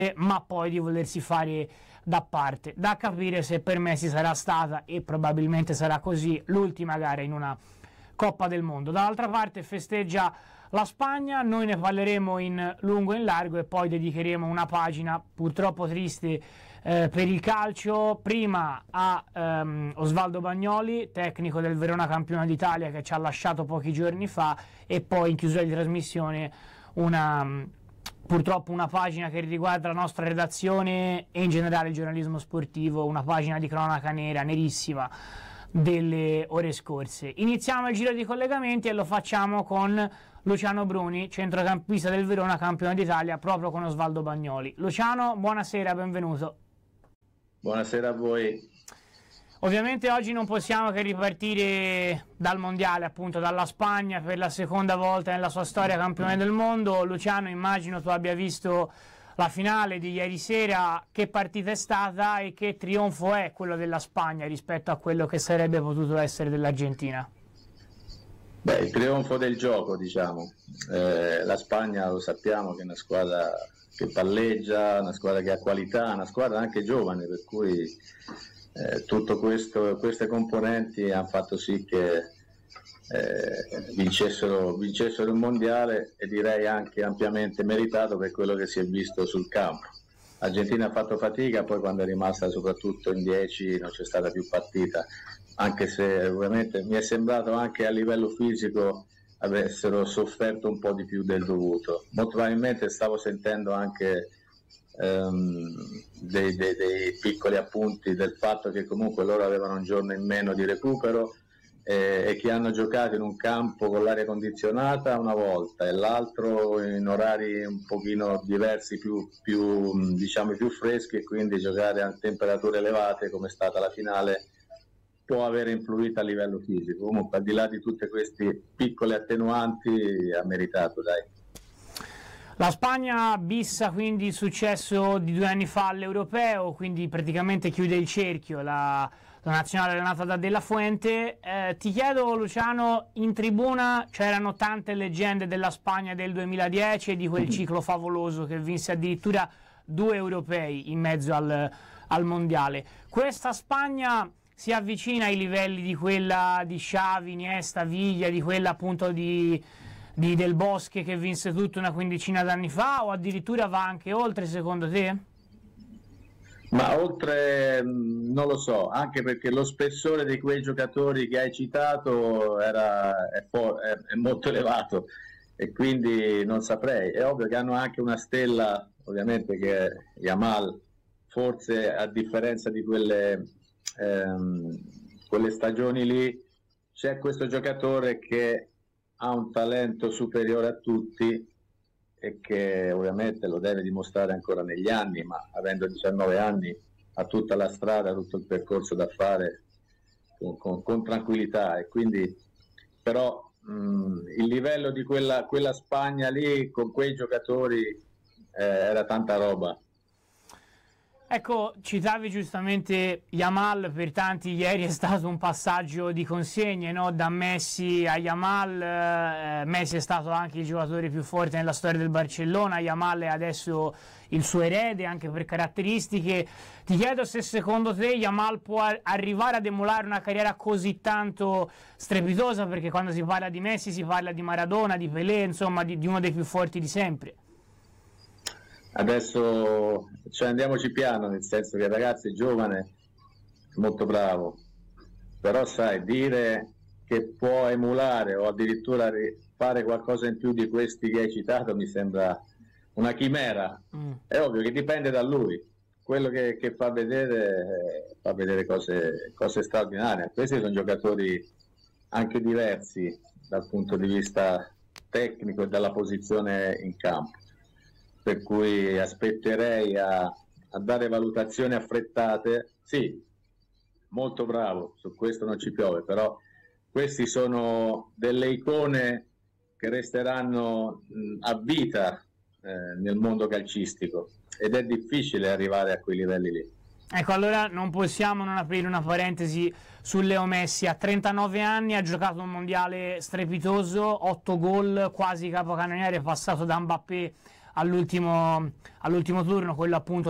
ma poi di volersi fare da parte. Da capire se per Messi sarà stata, e probabilmente sarà così, l'ultima gara in una Coppa del Mondo. Dall'altra parte festeggia la Spagna, noi ne parleremo in lungo e in largo e poi dedicheremo una pagina purtroppo triste per il calcio, prima a Osvaldo Bagnoli, tecnico del Verona campione d'Italia, che ci ha lasciato pochi giorni fa, e poi in chiusura di trasmissione purtroppo una pagina che riguarda la nostra redazione e in generale il giornalismo sportivo, una pagina di cronaca nera, nerissima, delle ore scorse. Iniziamo il giro di collegamenti e lo facciamo con Luciano Bruni, centrocampista del Verona, campione d'Italia, proprio con Osvaldo Bagnoli. Luciano, buonasera, benvenuto. Buonasera a voi. Ovviamente oggi non possiamo che ripartire dal mondiale, appunto dalla Spagna, per la seconda volta nella sua storia campione del mondo. Luciano, immagino tu abbia visto la finale di ieri sera. Che partita è stata e che trionfo è quello della Spagna rispetto a quello che sarebbe potuto essere dell'Argentina? Beh, il trionfo del gioco, diciamo. La Spagna lo sappiamo che è una squadra che palleggia, una squadra che ha qualità, una squadra anche giovane, per cui tutto queste componenti hanno fatto sì che vincessero il mondiale, e direi anche ampiamente meritato per quello che si è visto sul campo. L'Argentina ha fatto fatica, poi quando è rimasta soprattutto in 10 non c'è stata più partita, anche se ovviamente mi è sembrato anche a livello fisico avessero sofferto un po' di più del dovuto. Molto probabilmente stavo sentendo anche dei piccoli appunti del fatto che comunque loro avevano un giorno in meno di recupero e che hanno giocato in un campo con l'aria condizionata una volta e l'altro in orari un pochino diversi, diciamo più freschi, e quindi giocare a temperature elevate come è stata la finale può aver influito a livello fisico. Comunque, al di là di tutte queste piccole attenuanti, ha meritato, dai. La Spagna bissa quindi il successo di 2 anni fa all'Europeo, quindi praticamente chiude il cerchio la nazionale allenata da De La Fuente. Ti chiedo, Luciano, in tribuna c'erano tante leggende della Spagna del 2010 e di quel ciclo favoloso che vinse addirittura 2 europei in mezzo al mondiale. Questa Spagna si avvicina ai livelli di quella di Xavi, Iniesta, Viglia, di quella appunto di Del Bosque che vinse tutto una quindicina d'anni fa, o addirittura va anche oltre, secondo te? Ma oltre non lo so, anche perché lo spessore di quei giocatori che hai citato è molto elevato, e quindi non saprei. È ovvio che hanno anche una stella, ovviamente, che è Yamal. Forse a differenza di quelle stagioni lì, c'è questo giocatore che ha un talento superiore a tutti e che ovviamente lo deve dimostrare ancora negli anni, ma avendo 19 anni ha tutta la strada, tutto il percorso da fare con tranquillità, e quindi però il livello di quella Spagna lì con quei giocatori era tanta roba. Ecco, citavi giustamente Yamal, per tanti ieri è stato un passaggio di consegne, no? Da Messi a Yamal. Messi è stato anche il giocatore più forte nella storia del Barcellona, Yamal è adesso il suo erede anche per caratteristiche. Ti chiedo se secondo te Yamal può arrivare ad emulare una carriera così tanto strepitosa, perché quando si parla di Messi si parla di Maradona, di Pelé, insomma di uno dei più forti di sempre. Adesso andiamoci piano, nel senso che il ragazzo è giovane, molto bravo, però sai, dire che può emulare o addirittura fare qualcosa in più di questi che hai citato mi sembra una chimera. È ovvio che dipende da lui, quello che fa vedere cose straordinarie. Questi sono giocatori anche diversi dal punto di vista tecnico e dalla posizione in campo, per cui aspetterei a dare valutazioni affrettate. Sì, molto bravo, su questo non ci piove, però questi sono delle icone che resteranno a vita nel mondo calcistico, ed è difficile arrivare a quei livelli lì. Ecco, allora non possiamo non aprire una parentesi su Leo Messi. A 39 anni ha giocato un mondiale strepitoso, 8 gol, quasi capocannoniere, passato da Mbappé all'ultimo turno, quello appunto